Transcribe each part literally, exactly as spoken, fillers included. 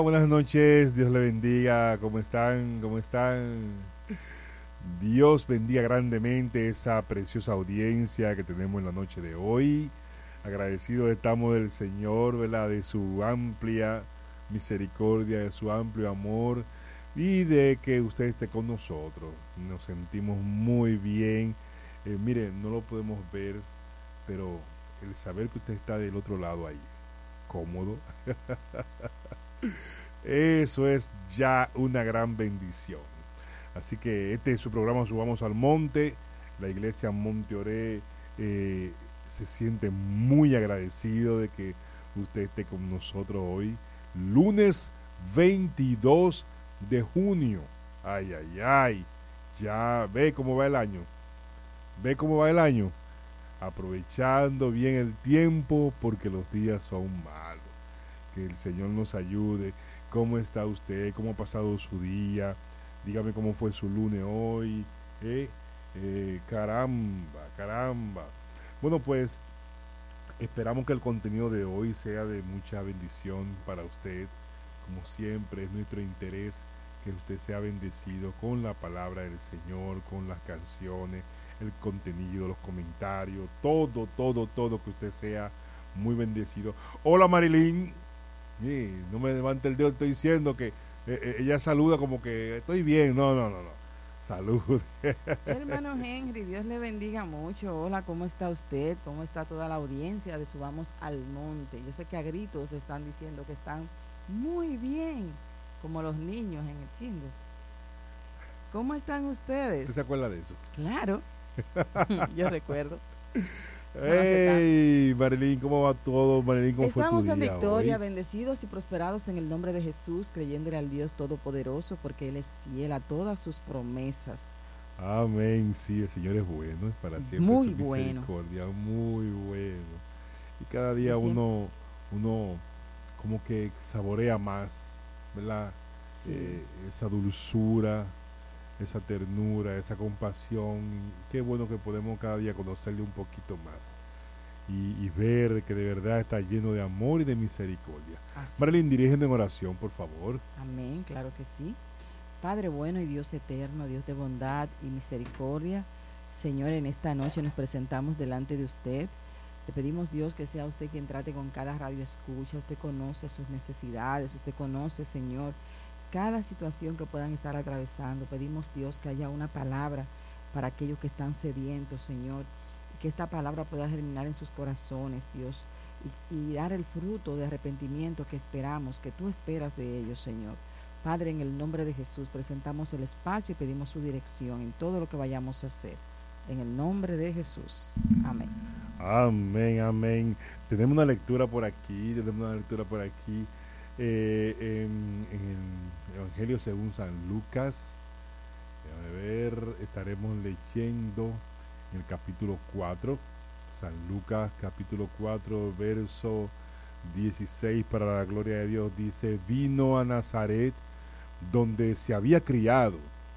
Buenas noches, Dios le bendiga, ¿cómo están? ¿Cómo están? Dios bendiga grandemente esa preciosa audiencia que tenemos en la noche de hoy. Agradecidos estamos del Señor, ¿verdad? De su amplia misericordia, de su amplio amor y de que usted esté con nosotros. Nos sentimos muy bien. Eh, mire, no lo podemos ver, pero el saber que usted está del otro lado ahí, cómodo, eso es ya una gran bendición. Así que este es su programa Subamos al Monte. La iglesia Monte Oré eh, se siente muy agradecido de que usted esté con nosotros hoy, lunes veintidós de junio. Ay, ay, ay. Ya ve cómo va el año. Ve cómo va el año. Aprovechando bien el tiempo porque los días son malos. Que el Señor nos ayude. ¿Cómo está usted? ¿Cómo ha pasado su día? Dígame cómo fue su lunes hoy. ¿Eh? Eh, caramba, caramba. Bueno, pues esperamos que el contenido de hoy sea de mucha bendición para usted. Como siempre, es nuestro interés que usted sea bendecido con la palabra del Señor, con las canciones, el contenido, los comentarios, todo, todo, todo, que usted sea muy bendecido. Hola, Marilyn. Sí, no me levante el dedo, estoy diciendo que eh, eh, ella saluda como que estoy bien. No, no, no, no. Salud. Hermano Henry, Dios le bendiga mucho. Hola, ¿cómo está usted? ¿Cómo está toda la audiencia de Subamos al Monte? Yo sé que a gritos están diciendo que están muy bien, como los niños en el kinder. ¿Cómo están ustedes? ¿Usted se acuerda de eso? Claro, yo recuerdo. Hey, Marilyn, ¿cómo va todo? Marilyn, ¿cómo fue tu Estamos día en victoria, hoy? bendecidos y prosperados en el nombre de Jesús, creyéndole al Dios Todopoderoso, porque Él es fiel a todas sus promesas. Amén, sí, el Señor es bueno, es para siempre Muy su bueno. misericordia, muy bueno. Y cada día Y siempre, uno, uno como que saborea más, ¿verdad? sí. Eh, esa dulzura, esa ternura, esa compasión. Qué bueno que podemos cada día conocerle un poquito más y, y ver que de verdad está lleno de amor y de misericordia. Así Marilyn, es. dirígeme en oración, por favor. Amén, claro que sí. Padre bueno y Dios eterno, Dios de bondad y misericordia, Señor, en esta noche nos presentamos delante de usted. Le pedimos, Dios, que sea usted quien trate con cada radio escucha. Usted conoce sus necesidades, usted conoce, Señor, cada situación que puedan estar atravesando. Pedimos, Dios, que haya una palabra para aquellos que están sedientos, Señor, y que esta palabra pueda germinar en sus corazones, Dios, y, y dar el fruto de arrepentimiento que esperamos, que tú esperas de ellos, Señor. Padre, en el nombre de Jesús, presentamos el espacio y pedimos su dirección en todo lo que vayamos a hacer. En el nombre de Jesús. Amén. Amén, amén. Tenemos una lectura por aquí, tenemos una lectura por aquí eh, en, en el Evangelio según San Lucas. A ver, estaremos leyendo en el capítulo cuatro, San Lucas capítulo cuatro, verso dieciséis, para la gloria de Dios. Dice: vino a Nazaret, donde se había criado,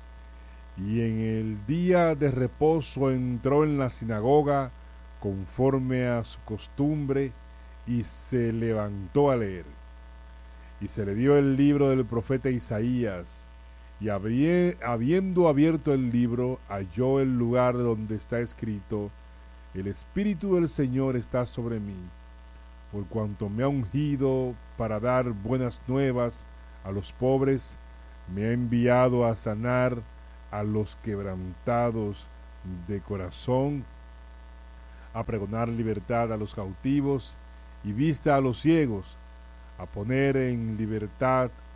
y en el día de reposo entró en la sinagoga conforme a su costumbre, y se levantó a leer. Y se le dio el libro del profeta Isaías, y habrí, habiendo abierto el libro, halló el lugar donde está escrito: el Espíritu del Señor está sobre mí, por cuanto me ha ungido para dar buenas nuevas a los pobres, me ha enviado a sanar a los quebrantados de corazón, a pregonar libertad a los cautivos y vista a los ciegos, a poner en libertad